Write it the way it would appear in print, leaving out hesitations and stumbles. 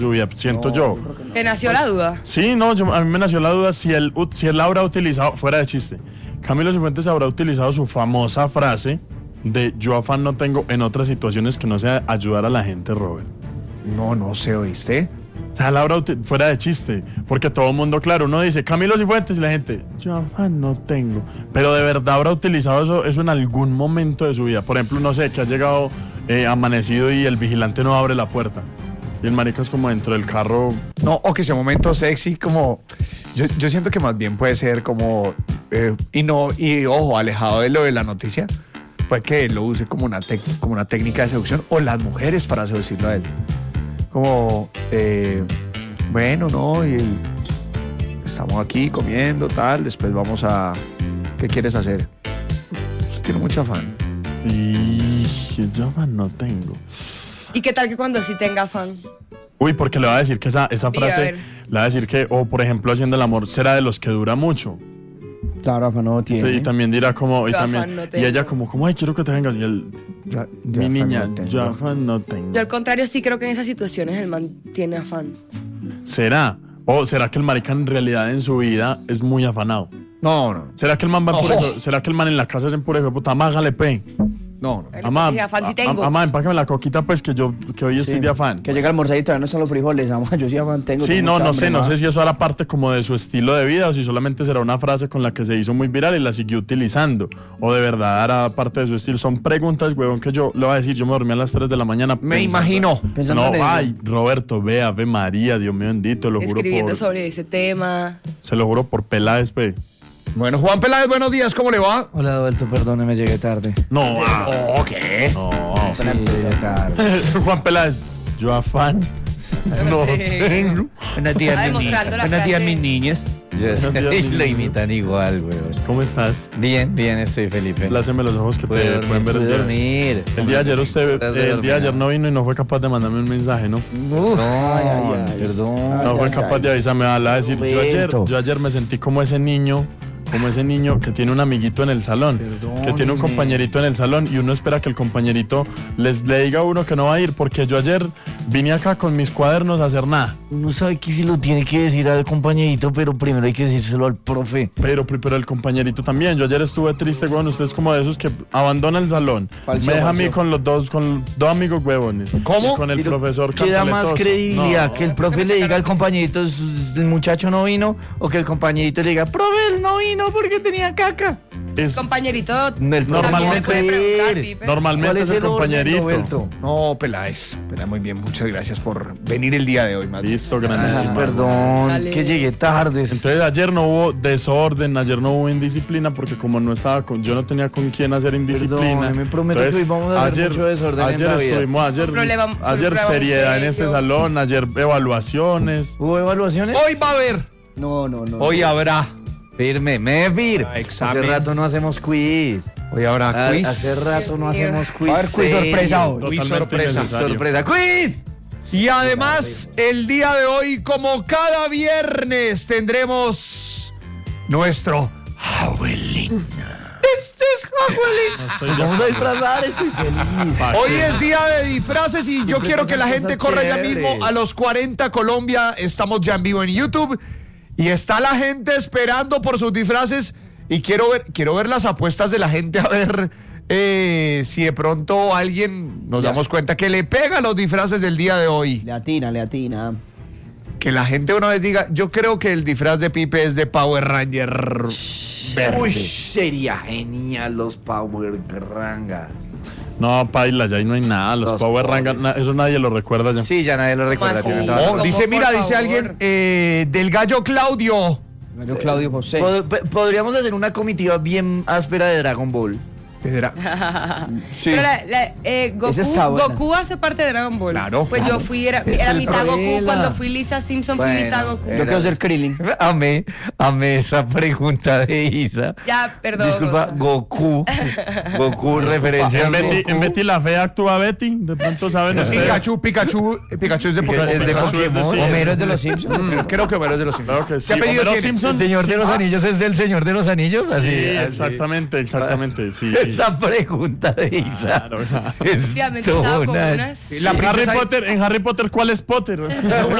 siento yo. ¿Te nació la duda? Sí, no, a mí me nació la duda si él habrá utilizado, fuera de chiste, Camilo Cifuentes habrá utilizado su famosa frase de yo afán no tengo en otras situaciones que no sea ayudar a la gente, Robert. No sé, ¿oíste? O sea, la habrá fuera de chiste, porque todo el mundo, claro, uno dice Camilo Cifuentes y la gente, yo afán no tengo. Pero de verdad habrá utilizado eso en algún momento de su vida. Por ejemplo, no sé, que ha llegado amanecido y el vigilante no abre la puerta. Y el marica es como dentro del carro. No, o que sea un momento sexy, como. Yo siento que más bien puede ser como. Y ojo, alejado de lo de la noticia, puede que él lo use como una técnica de seducción, o las mujeres para seducirlo a él. Como, bueno, no, y estamos aquí comiendo, tal, después vamos a. ¿Qué quieres hacer? Usted tiene mucho afán. Y yo afán no tengo. ¿Y qué tal que cuando sí tenga afán? Uy, porque le va a decir que esa Sí, a frase, ver. le va a decir que, o por ejemplo, haciendo el amor, será de los que dura mucho. Claro, afán no tiene. Sí, y también dirá como, y Yo también, afán no y tengo. ella como, ay, quiero que te vengas. Y él, mi afán niña, no tengo. yo afán no tengo. Yo al contrario sí creo que en esas situaciones el man tiene afán. ¿Será? ¿O será que el marica en realidad en su vida es muy afanado? No. ¿Será que el man va en puro, ¿será que el man en la casa es en puro hijo de puta? Mágale, pe. No. Amá, Afán sí tengo. Amá, empáqueme la coquita, pues, que hoy estoy de afán. Que llega a almorzar y todavía no están los frijoles. Vamos, yo sí afán tengo. Sí, tengo no mucha hambre, no sé si eso era parte como de su estilo de vida o si solamente será una frase con la que se hizo muy viral y la siguió utilizando. O de verdad era parte de su estilo. Son preguntas, huevón, que yo le voy a decir. Yo me dormí a las 3 de la mañana. Me imagino. Pensando en eso. Ay, Roberto, ve, Ave María, Dios mío bendito, lo juro Escribiendo por... sobre ese tema. Se lo juro por Peláez, pe. Bueno, Juan Peláez, buenos días, ¿cómo le va? Hola, Adolfo, perdóneme, llegué tarde. No, ¿Qué? no. Sí, llegué tarde. Juan Peláez, yo afán no tengo. Buenos días, Está demostrando la Buenos días, frase. mis niñas. Lo imitan igual, güey. ¿Cómo estás? Bien, estoy Felipe. Pláceme los ojos que te pueden ver. Pude dormir. El día de ayer no vino y no fue capaz de mandarme un mensaje, ¿no? No, perdón. No fue capaz de avisarme, a decir, Roberto. yo ayer me sentí como ese niño que tiene un amiguito en el salón, que tiene un compañerito en el salón y uno espera que el compañerito le diga a uno que no va a ir porque yo ayer vine acá con mis cuadernos a hacer nada. Uno sabe que si lo tiene que decir al compañerito, pero primero hay que decírselo al profe. Pero el compañerito también. Yo ayer estuve triste, huevón. Usted es como de esos que abandona el salón. Me deja a mí con dos amigos huevones. ¿Cómo? Y con el profesor ¿Qué da más cantaletoso. credibilidad? No. ¿Que el profe le diga al compañerito, el muchacho no vino? ¿O que el compañerito le diga, profe, él no vino porque tenía caca? Compañerito. Normalmente- también le puede preguntar, Pipe. Normalmente es el orden, compañerito. Roberto? No, Peláez, muy bien, muchas gracias por venir el día de hoy, más bien. Listo, grandísimo. Perdón, Dale. que llegué tarde. Entonces ayer no hubo desorden, ayer no hubo indisciplina porque como yo no tenía con quién hacer indisciplina. Perdón, me prometo que hoy vamos a ver mucho desorden en la vida. Ayer seriedad en este salón, ayer evaluaciones. ¿Hubo evaluaciones? Hoy va a haber, No. hoy habrá, Firme, Mefir. examen. Hace rato no hacemos quiz. hoy habrá quiz. Hace rato no Dios mío. hacemos quiz. Va a haber quiz sorpresa hoy. Quiz Totalmente sorpresa. innecesario. Sorpresa, quiz. Y además, el día de hoy, como cada viernes, tendremos nuestro Halloween. Este es Halloween. Vamos a disfrazar, estoy feliz. Hoy es día de disfraces y yo quiero que la pasan gente cosas corra ya chéveres. mismo a los 40 Colombia. Estamos ya en vivo en YouTube y está la gente esperando por sus disfraces y quiero ver las apuestas de la gente a ver si de pronto alguien nos damos cuenta que le pega los disfraces del día de hoy. Le atina. Que la gente una vez diga, yo creo que el disfraz de Pipe es de Power Ranger verde. Uy, sería genial los Power Rangas. No, paila, ya ahí no hay nada. Los Los Power pobres. Rangers, eso nadie lo recuerda ya. Sí, ya nadie lo recuerda. así? tiene toda la Oh, ¿Cómo, dice, por mira, dice favor? alguien del gallo Claudio. Yo, Claudio José. Podríamos hacer una comitiva bien áspera de Dragon Ball. Sí. Pero Esa está buena. Goku hace parte de Dragon Ball. Claro. Pues yo era mitad Goku. Revela. Cuando fui Lisa Simpson fui Bueno, mitad Goku. Yo quiero ser Krillin. Amé esa pregunta de Isa. Ya, perdón. Disculpa, Rosa. Goku referencia a En Betty la Fea actúa Betty. De pronto saben ustedes. Pikachu es de Pokémon. Es de Pikachu es de- Pokémon. sí, Homero es de los Simpsons. Creo que Homero es de los Simpsons. Claro que sí. ¿Qué apellido Homero tiene? Simpson. El Señor de los Anillos es del Señor de los Anillos, así. Sí, exactamente. Sí. Esa pregunta de Isa. Claro, claro. es Últimamente he estado con toda una- unas. La En Harry princesa- Potter, ¿cuál es Potter?